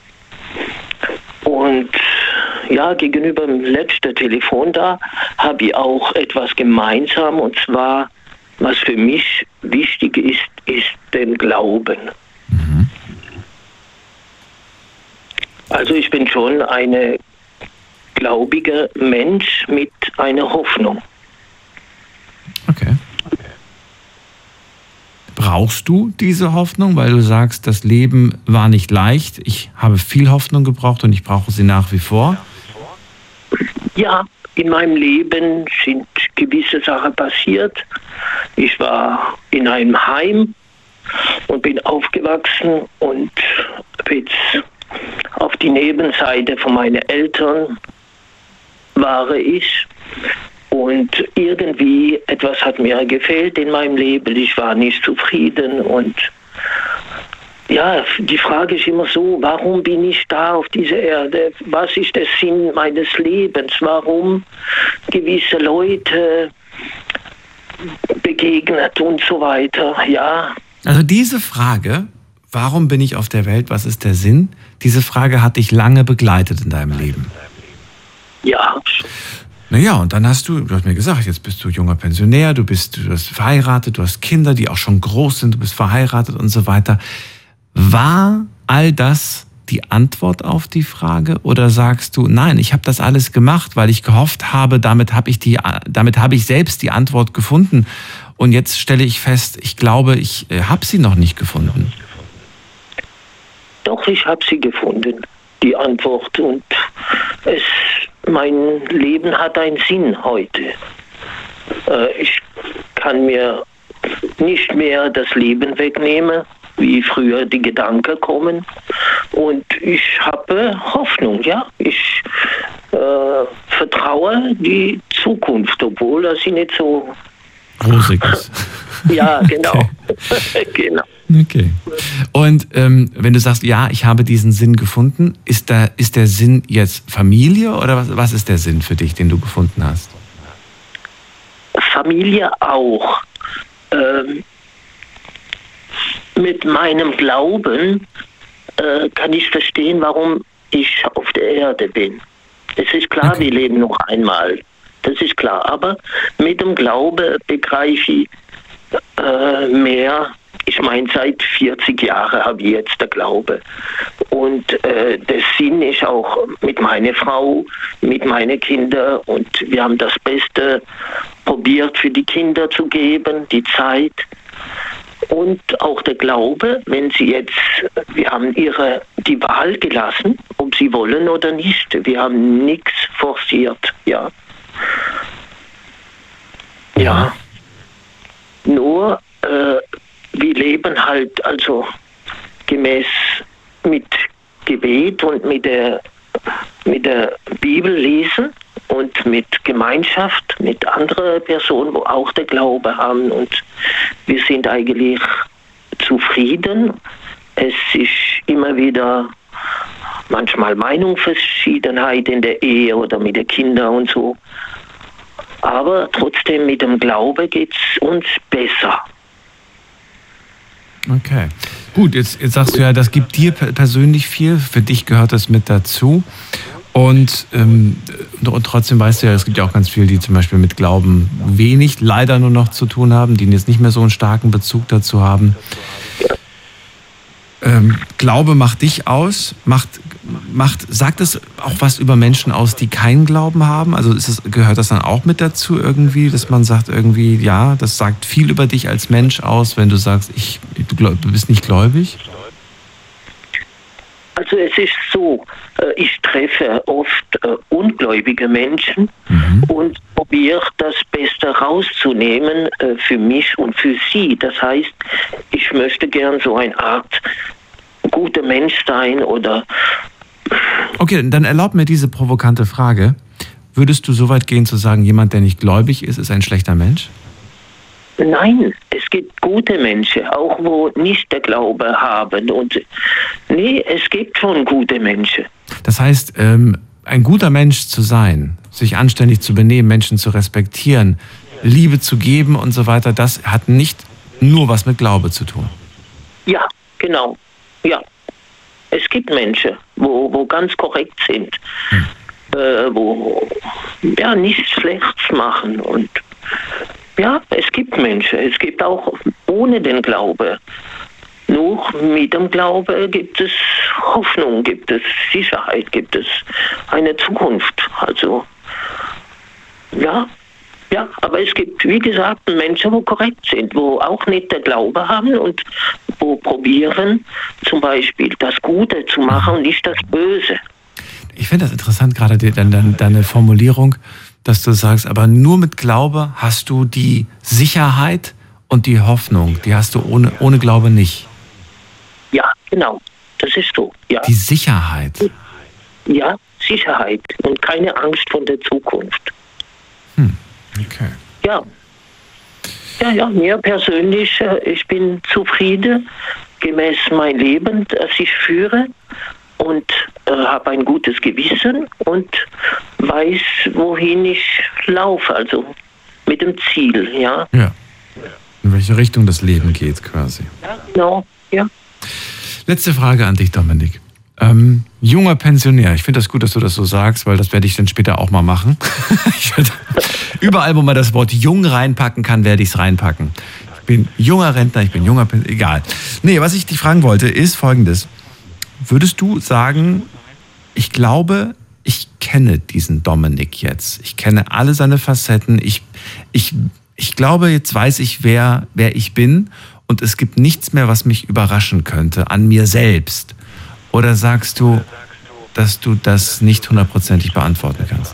Und ja, gegenüber dem letzten Telefon da habe ich auch etwas gemeinsam, und zwar, was für mich wichtig ist, ist den Glauben. Mhm. Also ich bin schon ein gläubiger Mensch mit einer Hoffnung. Okay. brauchst du diese Hoffnung, weil du sagst, das Leben war nicht leicht, ich habe viel Hoffnung gebraucht und ich brauche sie nach wie vor? Ja, in meinem Leben sind gewisse Sachen passiert. Ich war in einem Heim und bin aufgewachsen und jetzt auf die Nebenseite von meinen Eltern war ich. Und irgendwie etwas hat mir gefehlt in meinem Leben. Ich war nicht zufrieden. Und ja, die Frage ist immer so, warum bin ich da auf dieser Erde? Was ist der Sinn meines Lebens? Warum gewisse Leute begegnet und so weiter? Ja. Also diese Frage, warum bin ich auf der Welt, was ist der Sinn? Diese Frage hat dich lange begleitet in deinem Leben. Ja. Naja, und dann hast du, du hast mir gesagt, jetzt bist du junger Pensionär, du bist, du bist verheiratet, du hast Kinder, die auch schon groß sind, du bist verheiratet und so weiter. War all das die Antwort auf die Frage oder sagst du, nein, ich habe das alles gemacht, weil ich gehofft habe, damit habe ich die, damit habe ich selbst die Antwort gefunden und jetzt stelle ich fest, ich glaube, ich habe sie noch nicht gefunden. Doch, ich habe sie gefunden, die Antwort, und es, mein Leben hat einen Sinn heute. Äh, ich kann mir nicht mehr das Leben wegnehmen, wie früher die Gedanken kommen. Und ich habe Hoffnung, ja. Ich äh, vertraue die Zukunft, obwohl das sie nicht so rosig ist. Ja, genau. Okay. Genau. Okay. Und ähm, wenn du sagst, ja, ich habe diesen Sinn gefunden, ist, da, ist der Sinn jetzt Familie oder was, was ist der Sinn für dich, den du gefunden hast? Familie auch. Ähm, mit meinem Glauben äh, kann ich verstehen, warum ich auf der Erde bin. Es ist klar, okay. Wir leben noch einmal. Das ist klar. Aber mit dem Glauben begreife ich äh, mehr. Ich meine, seit vierzig Jahren habe ich jetzt den Glaube. Und äh, der Sinn ist auch mit meiner Frau, mit meinen Kindern. Und wir haben das Beste probiert für die Kinder zu geben, die Zeit. Und auch der Glaube, wenn sie jetzt, wir haben ihre die Wahl gelassen, ob sie wollen oder nicht. Wir haben nichts forciert, ja. Ja. Nur, äh, wir leben halt also gemäß mit Gebet und mit der, mit der Bibel lesen und mit Gemeinschaft, mit anderen Personen, wo auch der Glaube haben. Und wir sind eigentlich zufrieden. Es ist immer wieder manchmal Meinungsverschiedenheit in der Ehe oder mit den Kindern und so. Aber trotzdem mit dem Glaube geht es uns besser. Okay. Gut, jetzt, jetzt sagst du ja, das gibt dir persönlich viel, für dich gehört das mit dazu. Und, ähm, und trotzdem weißt du ja, es gibt ja auch ganz viele, die zum Beispiel mit Glauben wenig, leider nur noch zu tun haben, die jetzt nicht mehr so einen starken Bezug dazu haben. Ähm, Glaube macht dich aus, macht, macht, sagt es auch was über Menschen aus, die keinen Glauben haben? Also ist es, gehört das dann auch mit dazu irgendwie, dass man sagt irgendwie, ja, das sagt viel über dich als Mensch aus, wenn du sagst, ich, du, glaub, du bist nicht gläubig? Also es ist so, ich treffe oft ungläubige Menschen mhm. und probiere das Beste rauszunehmen für mich und für sie. Das heißt, ich möchte gern so eine Art guter Mensch sein oder... Okay, dann erlaub mir diese provokante Frage. Würdest du so weit gehen zu sagen, jemand, der nicht gläubig ist, ist ein schlechter Mensch? Nein, es gibt gute Menschen, auch wo nicht der Glaube haben. Und nee, es gibt schon gute Menschen. Das heißt, ähm, ein guter Mensch zu sein, sich anständig zu benehmen, Menschen zu respektieren, Liebe zu geben und so weiter, das hat nicht nur was mit Glaube zu tun. Ja, genau. Ja. Es gibt Menschen, wo, wo ganz korrekt sind, hm. äh, wo ja nichts Schlechtes machen und ja, es gibt Menschen, es gibt auch ohne den Glaube. Nur mit dem Glaube gibt es Hoffnung, gibt es Sicherheit, gibt es eine Zukunft. Also, ja, Ja, aber es gibt, wie gesagt, Menschen, die korrekt sind, wo auch nicht der Glaube haben und wo probieren, zum Beispiel das Gute zu machen und nicht das Böse. Ich finde das interessant, gerade die, deine, deine Formulierung, dass du sagst, aber nur mit Glaube hast du die Sicherheit und die Hoffnung. Die hast du ohne, ohne Glaube nicht. Ja, genau. Das ist so. Ja. Die Sicherheit. Ja, Sicherheit und keine Angst vor der Zukunft. Hm, okay. Ja. Ja, ja, mir persönlich, ich bin zufrieden, gemäß mein Leben, das ich führe und äh, habe ein gutes Gewissen und weiß, wohin ich laufe, also mit dem Ziel, ja. Ja. In welche Richtung das Leben geht, quasi. Ja, genau, ja. Letzte Frage an dich, Dominik. Ähm, junger Pensionär, ich finde das gut, dass du das so sagst, weil das werde ich dann später auch mal machen. Ich werde, überall, wo man das Wort jung reinpacken kann, werde ich es reinpacken. Ich bin junger Rentner, ich bin junger Pensionär, egal. Nee, was ich dich fragen wollte, ist Folgendes. Würdest du sagen, ich glaube, ich kenne diesen Dominik jetzt. Ich kenne alle seine Facetten. Ich, ich, ich glaube, jetzt weiß ich, wer, wer ich bin und es gibt nichts mehr, was mich überraschen könnte an mir selbst. Oder sagst du, dass du das nicht hundertprozentig beantworten kannst?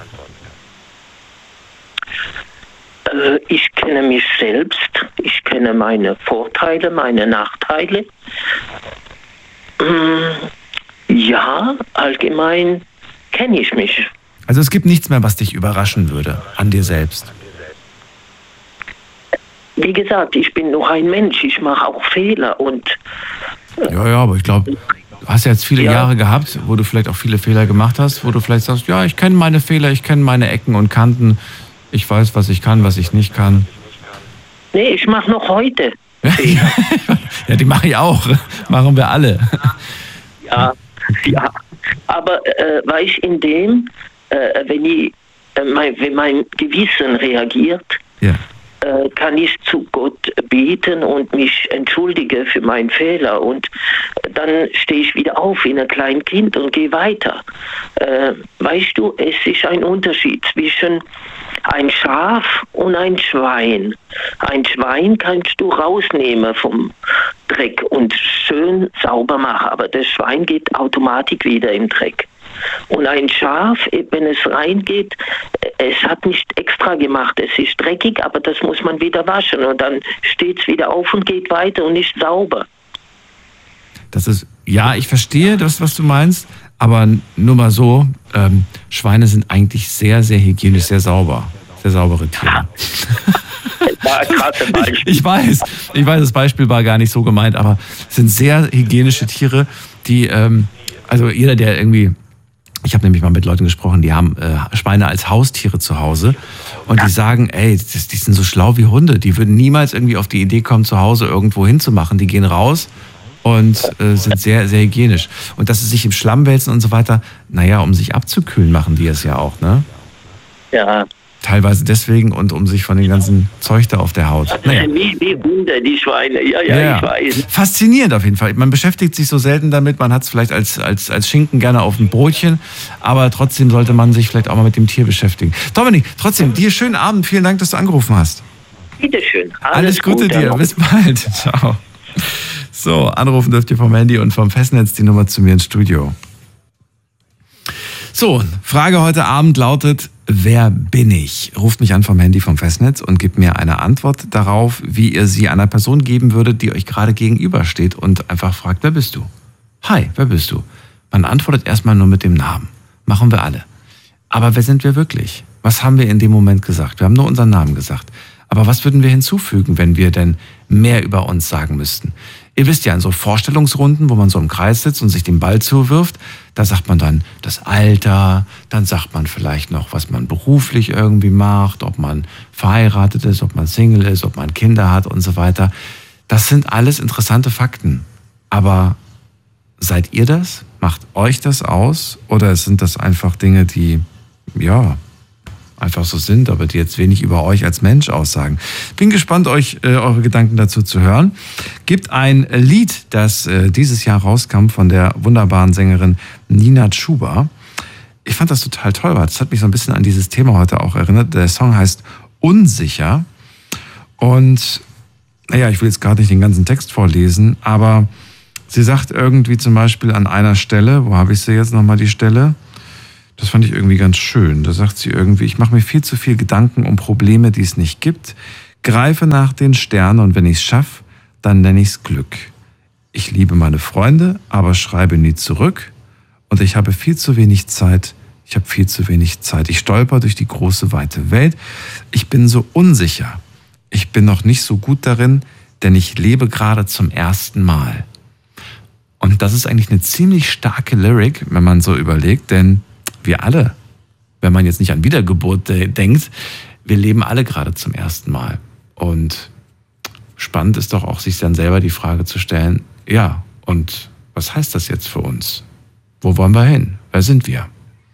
Also ich kenne mich selbst, ich kenne meine Vorteile, meine Nachteile. Ja, allgemein kenne ich mich. Also es gibt nichts mehr, was dich überraschen würde an dir selbst? Wie gesagt, ich bin nur ein Mensch, ich mache auch Fehler und... Ja, ja, aber ich glaube... Du hast ja jetzt viele ja. Jahre gehabt, wo du vielleicht auch viele Fehler gemacht hast, wo du vielleicht sagst, ja, ich kenne meine Fehler, ich kenne meine Ecken und Kanten, ich weiß, was ich kann, was ich nicht kann. Nee, ich mache noch heute Fehler. Ja, die mache ich auch, machen wir alle. Ja, ja. Aber äh, weil ich in dem, äh, wenn, ich, äh, mein, wenn mein Gewissen reagiert, ja. äh, kann ich zu Gott beten und mich entschuldige für meinen Fehler und dann stehe ich wieder auf wie ein kleines Kind und gehe weiter. Äh, weißt du, es ist ein Unterschied zwischen ein Schaf und ein Schwein. Ein Schwein kannst du rausnehmen vom Dreck und schön sauber machen, aber das Schwein geht automatisch wieder im Dreck. Und ein Schaf, wenn es reingeht, es hat nicht extra gemacht, es ist dreckig, aber das muss man wieder waschen und dann steht es wieder auf und geht weiter und ist sauber. Das ist, ja, ich verstehe das, was du meinst, aber nur mal so, ähm, Schweine sind eigentlich sehr, sehr hygienisch, sehr sauber, sehr saubere Tiere. ich, ich weiß, ich weiß, das Beispiel war gar nicht so gemeint, aber es sind sehr hygienische Tiere, die, ähm, also jeder, der irgendwie, ich habe nämlich mal mit Leuten gesprochen, die haben äh, Schweine als Haustiere zu Hause und die sagen, ey, das, die sind so schlau wie Hunde, die würden niemals irgendwie auf die Idee kommen, zu Hause irgendwo hinzumachen, die gehen raus und äh, sind sehr, sehr hygienisch. Und dass sie sich im Schlamm wälzen und so weiter, naja, um sich abzukühlen, machen die es ja auch, ne? Ja. Teilweise deswegen und um sich von dem ganzen Zeug da auf der Haut. Naja. Wie, wie Hunde, die Schweine, ja, ja, ja, ich weiß. Faszinierend auf jeden Fall. Man beschäftigt sich so selten damit, man hat es vielleicht als, als, als Schinken gerne auf dem Brotchen, aber trotzdem sollte man sich vielleicht auch mal mit dem Tier beschäftigen. Dominik, trotzdem, dir schönen Abend, vielen Dank, dass du angerufen hast. Bitteschön. Alles, Alles Gute dir, noch. Bis bald. Ciao. So, anrufen dürft ihr vom Handy und vom Festnetz die Nummer zu mir ins Studio. So, Frage heute Abend lautet, wer bin ich? Ruft mich an vom Handy vom Festnetz und gebt mir eine Antwort darauf, wie ihr sie einer Person geben würdet, die euch gerade gegenübersteht und einfach fragt, wer bist du? Hi, wer bist du? Man antwortet erstmal nur mit dem Namen. Machen wir alle. Aber wer sind wir wirklich? Was haben wir in dem Moment gesagt? Wir haben nur unseren Namen gesagt. Aber was würden wir hinzufügen, wenn wir denn mehr über uns sagen müssten? Ihr wisst ja, in so Vorstellungsrunden, wo man so im Kreis sitzt und sich den Ball zuwirft, da sagt man dann das Alter, dann sagt man vielleicht noch, was man beruflich irgendwie macht, ob man verheiratet ist, ob man Single ist, ob man Kinder hat und so weiter. Das sind alles interessante Fakten. Aber seid ihr das? Macht euch das aus? Oder sind das einfach Dinge, die, ja, einfach so sind, aber die jetzt wenig über euch als Mensch aussagen? Bin gespannt, euch äh, eure Gedanken dazu zu hören. Gibt ein Lied, das äh, dieses Jahr rauskam von der wunderbaren Sängerin Nina Chuba. Ich fand das total toll, weil das hat mich so ein bisschen an dieses Thema heute auch erinnert. Der Song heißt unsicher. Und naja, ich will jetzt gerade nicht den ganzen Text vorlesen, aber sie sagt irgendwie zum Beispiel an einer Stelle, wo habe ich sie jetzt nochmal die Stelle? Das fand ich irgendwie ganz schön. Da sagt sie irgendwie, ich mache mir viel zu viel Gedanken um Probleme, die es nicht gibt, greife nach den Sternen und wenn ich es schaffe, dann nenne ich es Glück. Ich liebe meine Freunde, aber schreibe nie zurück und ich habe viel zu wenig Zeit. Ich habe viel zu wenig Zeit. Ich stolper durch die große, weite Welt. Ich bin so unsicher. Ich bin noch nicht so gut darin, denn ich lebe gerade zum ersten Mal. Und das ist eigentlich eine ziemlich starke Lyric, wenn man so überlegt, denn wir alle, wenn man jetzt nicht an Wiedergeburt denkt, wir leben alle gerade zum ersten Mal. Und spannend ist doch auch, sich dann selber die Frage zu stellen, ja, und was heißt das jetzt für uns? Wo wollen wir hin? Wer sind wir?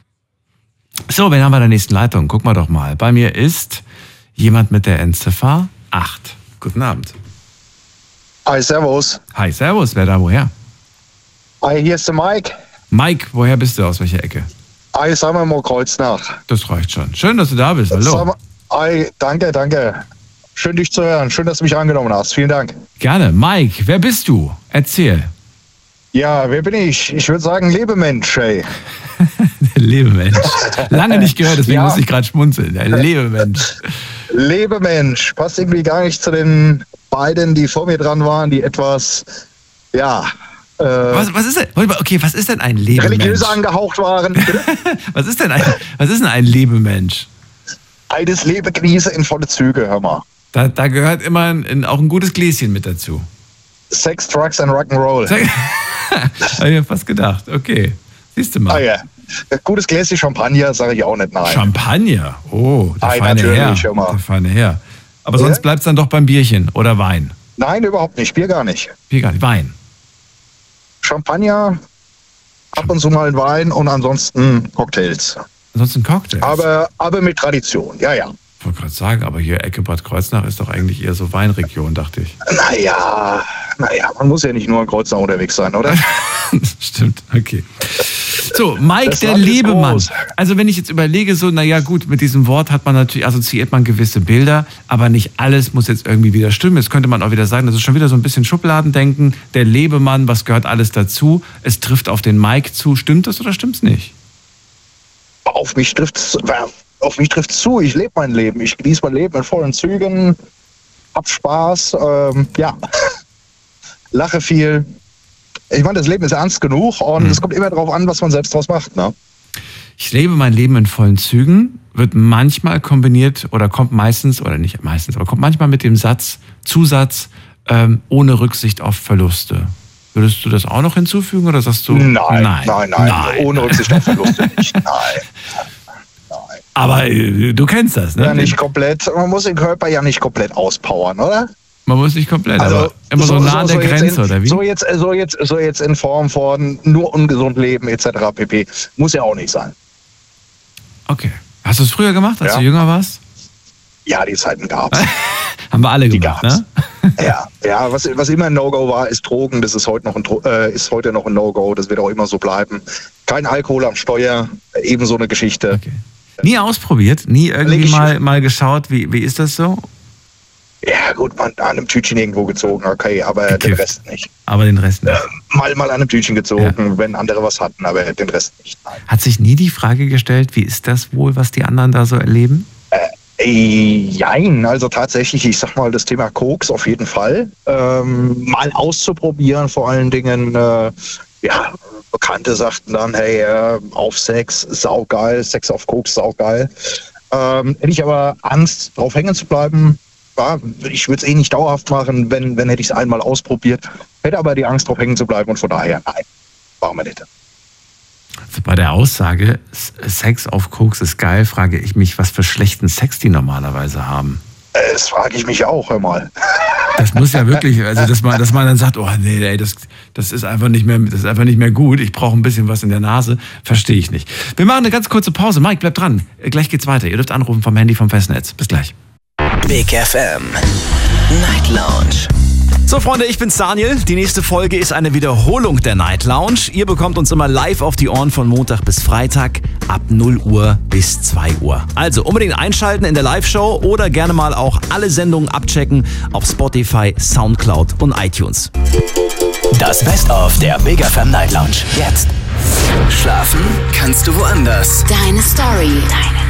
So, wen haben wir in der nächsten Leitung? Guck mal doch mal. Bei mir ist jemand mit der Endziffer acht. Guten Abend. Hi, servus. Hi, servus. Wer da, woher? Hi, hier ist der Mike. Mike, woher bist du? Aus welcher Ecke? Hi, sagen wir mal Kreuznach. Das reicht schon. Schön, dass du da bist. Hallo. Hi, danke, danke. Schön, dich zu hören. Schön, dass du mich angenommen hast. Vielen Dank. Gerne. Mike, wer bist du? Erzähl. Ja, wer bin ich? Ich würde sagen Lebemensch, ey. Lebemensch. Lange nicht gehört, deswegen Ja. muss ich gerade schmunzeln. Der Lebemensch. Lebemensch. Passt irgendwie gar nicht zu den beiden, die vor mir dran waren, die etwas, ja, äh, Was, was ist denn? Okay, was ist denn ein Lebemensch? religiös angehaucht waren. Was ist denn ein, was ist denn ein Lebemensch? Beides Lebewesen in volle Züge, hör mal. Da, da gehört immer ein, auch ein gutes Gläschen mit dazu. Sex, Drugs and Rock'n'Roll. Habe ich mir fast gedacht. Okay, siehst du mal. Ah ja. Gutes Gläschen Champagner sage ich auch nicht nein. Champagner? Oh, der Nein, feine natürlich, Herr. hör mal. Der feine Herr. Aber Ja? sonst bleibt es dann doch beim Bierchen oder Wein. Nein, überhaupt nicht. Bier gar nicht. Bier gar nicht. Wein. Champagner, ab und zu mal Wein und ansonsten Cocktails. Ansonsten Cocktails. Aber, aber mit Tradition, ja, ja. Ich wollte gerade sagen, aber hier Ecke Bad Kreuznach ist doch eigentlich eher so Weinregion, dachte ich. Naja, naja, man muss ja nicht nur in Kreuznach unterwegs sein, oder? Stimmt, okay. So, Mike, Das der Land ist Lebemann. groß. Also wenn ich jetzt überlege, so, naja gut, mit diesem Wort hat man natürlich, assoziiert man gewisse Bilder, aber nicht alles muss jetzt irgendwie wieder stimmen. Jetzt könnte man auch wieder sagen, das ist schon wieder so ein bisschen Schubladendenken. Der Lebemann, was gehört alles dazu? Es trifft auf den Mike zu. Stimmt das oder stimmt's nicht? Auf mich trifft's, auf mich trifft's zu. Ich lebe mein Leben. Ich genieße mein Leben in vollen Zügen, hab Spaß, ähm, ja, lache viel. Ich meine, das Leben ist ernst genug und Mhm. es kommt immer darauf an, was man selbst draus macht, ne? Ich lebe mein Leben in vollen Zügen, wird manchmal kombiniert oder kommt meistens, oder nicht meistens, aber kommt manchmal mit dem Satz, Zusatz, ähm, ohne Rücksicht auf Verluste. Würdest du das auch noch hinzufügen oder sagst du? Nein, nein, nein, nein, ohne Rücksicht auf Verluste nicht. Nein. Nein. Aber äh, du kennst das, ne? Ja, nicht komplett. Man muss den Körper ja nicht komplett auspowern, oder? Man muss nicht komplett, Also, aber immer so, nah an der jetzt Grenze, in, oder wie? So jetzt, so, jetzt, so jetzt in Form von nur ungesund leben et cetera pp. Muss ja auch nicht sein. Okay. Hast du es früher gemacht, als Ja. du jünger warst? Ja, die Zeiten gab's. Haben wir alle Die gemacht, gab's. ne? ja, ja was, was immer ein No-Go war, ist Drogen. Das ist heute noch ein, Dro- äh, ist heute noch ein No-Go. Das wird auch immer so bleiben. Kein Alkohol am Steuer, ebenso eine Geschichte. Okay. Nie ausprobiert, nie irgendwie Leg ich- mal, mal geschaut, wie, wie ist das so? Ja, gut, man an einem Tütchen irgendwo gezogen, okay, aber Gekifft. den Rest nicht. Aber den Rest nicht. Mal, mal an einem Tütchen gezogen, wenn andere was hatten, aber den Rest nicht. Nein. Hat sich nie die Frage gestellt, wie ist das wohl, was die anderen da so erleben? Äh, Jein, also tatsächlich, ich sag mal, das Thema Koks auf jeden Fall. Ähm, mal auszuprobieren, vor allen Dingen, äh, ja, Bekannte sagten dann, hey, äh, auf Sex, saugeil, Sex auf Koks, saugeil. Ähm, hätte ich aber Angst, drauf hängen zu bleiben. Ja, ich würde es eh nicht dauerhaft machen, wenn, wenn hätte ich es einmal ausprobiert. Hätte aber die Angst, drauf hängen zu bleiben und von daher, nein, machen wir nicht. Also bei der Aussage, S- Sex auf Koks ist geil, frage ich mich, was für schlechten Sex die normalerweise haben. Äh, Das frage ich mich auch, hör mal. Das muss ja wirklich, also dass man, dass man dann sagt, oh nee, ey, das, das ist einfach nicht mehr, das ist einfach nicht mehr gut. Ich brauche ein bisschen was in der Nase, verstehe ich nicht. Wir machen eine ganz kurze Pause. Mike, bleib dran. Gleich geht's weiter. Ihr dürft anrufen vom Handy vom Festnetz. Bis gleich. Big F M Night Lounge. So Freunde, ich bin's Daniel. Die nächste Folge ist eine Wiederholung der Night Lounge. Ihr bekommt uns immer live auf die Ohren von Montag bis Freitag ab null Uhr bis zwei Uhr. Also unbedingt einschalten in der Live-Show oder gerne mal auch alle Sendungen abchecken auf Spotify, Soundcloud und iTunes. Das Best-of der Big F M Night Lounge. Jetzt. Schlafen kannst du woanders. Deine Story. Deine